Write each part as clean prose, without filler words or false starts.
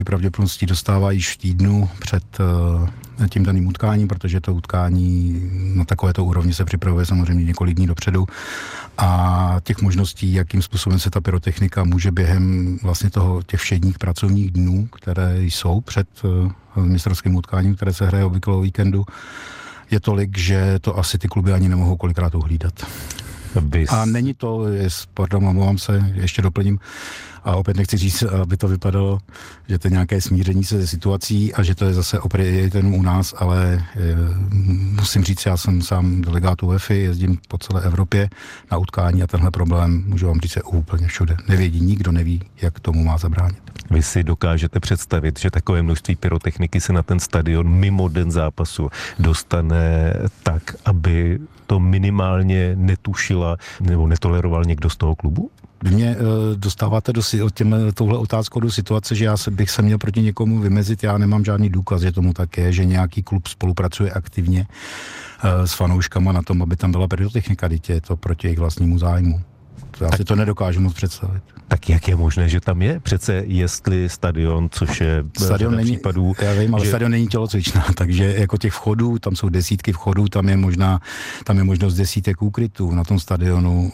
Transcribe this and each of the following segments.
pravděpodobností dostává již v týdnu před tím daným utkáním, protože to utkání na takovéto úrovni se připravuje samozřejmě několik dní dopředu a těch možností, jakým způsobem se ta pyrotechnika může během vlastně těch všedních pracovních dnů, které jsou před mistrovským utkáním, které se hraje obvykle o víkendu, je tolik, že to asi ty kluby ani nemohou kolikrát uhlídat. A není to, pardon, omlouvám se, ještě doplním, a opět nechci říct, aby to vypadalo, že to je nějaké smíření se ze situací a že to je zase opět jenom u nás, ale musím říct, já jsem sám delegát UEFA, jezdím po celé Evropě na utkání a tenhle problém, můžu vám říct, je úplně všude. Nikdo neví, jak tomu má zabránit. Vy si dokážete představit, že takové množství pyrotechniky se na ten stadion mimo den zápasu dostane tak, aby to minimálně netušila nebo netoleroval někdo z toho klubu? Mě dostáváte touhle otázkou do situace, že bych se měl proti někomu vymezit, já nemám žádný důkaz, že tomu tak je, že nějaký klub spolupracuje aktivně s fanouškama na tom, aby tam byla pyrotechnika, dítě je to proti jejich vlastnímu zájmu. Já si to nedokážu moc představit. Tak jak je možné, že tam je? Přece jestli stadion, což je stadion není, případů... Já vím, ale stadion není tělocvičná, takže jako těch vchodů, tam jsou desítky vchodů, tam je možnost desítek úkrytů na tom stadionu.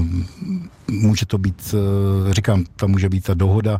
Může to být, říkám, tam může být ta dohoda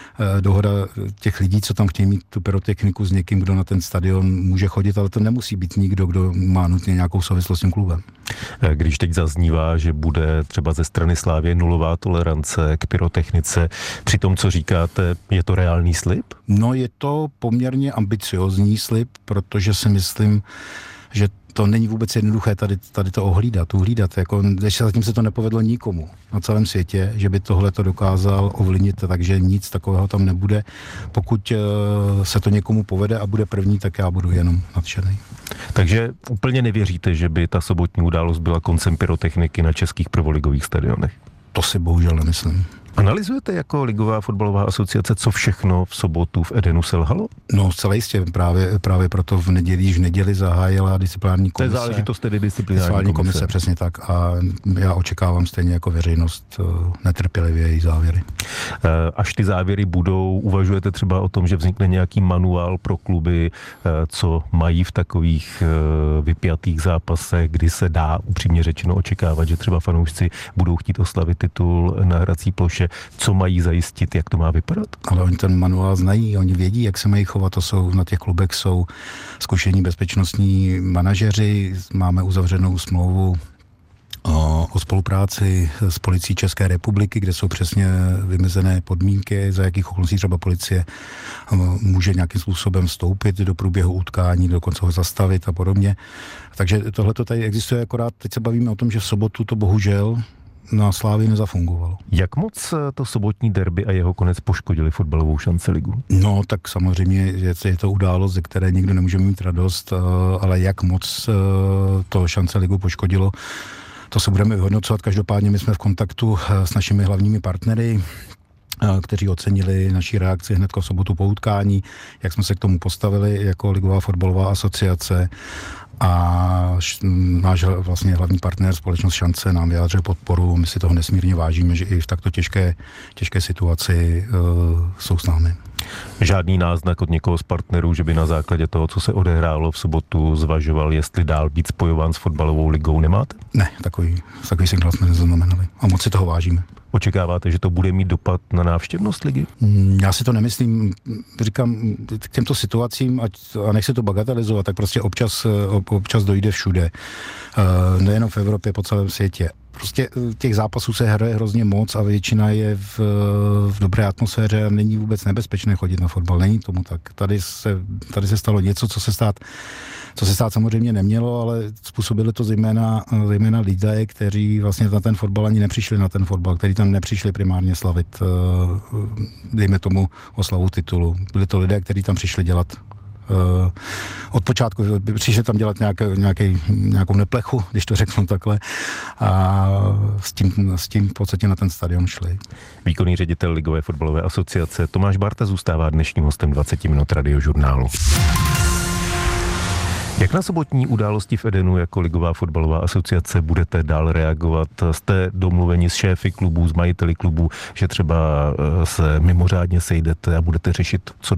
těch lidí, co tam chtějí mít tu pyrotechniku s někým, kdo na ten stadion může chodit, ale to nemusí být nikdo, kdo má nutně nějakou souvislost s tím klubem. Když teď zaznívá, že bude třeba ze strany Slavie nulová tolerance k pyrotechnice, při tom, co říkáte, je to reálný slib? No, je to poměrně ambiciozní slib, protože si myslím, že to není vůbec jednoduché tady to uhlídat. Jako, zatím se to nepovedlo nikomu na celém světě, že by tohle to dokázal ovlivnit, takže nic takového tam nebude. Pokud se to někomu povede a bude první, tak já budu jenom nadšený. Takže úplně nevěříte, že by ta sobotní událost byla koncem pyrotechniky na českých prvoligových stadionech? To si bohužel nemyslím. Analyzujete jako Ligová fotbalová asociace, co všechno v sobotu v Edenu selhalo? No, zcela jistě. Právě proto v neděli zahájila disciplinární komise. To je záležitost tedy disciplinární komise. Přesně tak. A já očekávám stejně jako veřejnost netrpělivě její závěry. Až ty závěry budou, uvažujete třeba o tom, že vznikne nějaký manuál pro kluby, co mají v takových vypjatých zápasech, kdy se dá upřímně řečeno očekávat, že třeba fanoušci budou chtít oslavit titul na hrací ploše, co mají zajistit, jak to má vypadat? Ale oni ten manuál znají, oni vědí, jak se mají chovat, na těch klubech jsou zkušení bezpečnostní manažeři, máme uzavřenou smlouvu o spolupráci s policií České republiky, kde jsou přesně vymezené podmínky, za jakých okolností třeba policie může nějakým způsobem vstoupit do průběhu utkání, dokonce ho zastavit a podobně. Takže tohle to tady existuje, akorát teď se bavíme o tom, že v sobotu to bohužel na Slávii nezafungovalo. Jak moc to sobotní derby a jeho konec poškodili fotbalovou šanci ligu? No, tak samozřejmě je to událost, ze které nikdo nemůže mít radost, ale jak moc to šance ligu poškodilo, to se budeme vyhodnocovat. Každopádně my jsme v kontaktu s našimi hlavními partnery, kteří ocenili naší reakci hned v sobotu po utkání, jak jsme se k tomu postavili jako Ligová fotbalová asociace. A náš vlastně hlavní partner, společnost Šance, nám vyjádřil podporu. My si toho nesmírně vážíme, že i v takto těžké situaci jsou s námi. Žádný náznak od někoho z partnerů, že by na základě toho, co se odehrálo v sobotu, zvažoval, jestli dál být spojován s fotbalovou ligou, nemáte? Ne, takový signál jsme nezaznamenali. A moc si toho vážíme. Očekáváte, že to bude mít dopad na návštěvnost ligy? Já si to nemyslím. Říkám, k těmto situacím, a nechci to bagatelizovat, tak prostě občas dojde všude. Nejenom v Evropě, po celém světě. Prostě těch zápasů se hraje hrozně moc a většina je v dobré atmosféře a není vůbec nebezpečné chodit na fotbal. Není tomu tak. Tady se stalo něco, co se stát samozřejmě nemělo, ale způsobili to zejména lidé, kteří vlastně na ten fotbal ani nepřišli na ten fotbal, kteří tam nepřišli primárně slavit, dejme tomu, oslavu titulu. Byli to lidé, kteří tam přišli dělat od počátku, přišli tam dělat nějakou neplechu, když to řeknu takhle, a s tím v podstatě na ten stadion šli. Výkonný ředitel Ligové fotbalové asociace Tomáš Barta zůstává dnešním hostem 20 minut Radiožurnálu. Jak na sobotní události v Edenu jako Ligová fotbalová asociace budete dál reagovat? Jste domluveni s šéfy klubů, s majiteli klubů, že třeba se mimořádně sejdete a budete řešit, co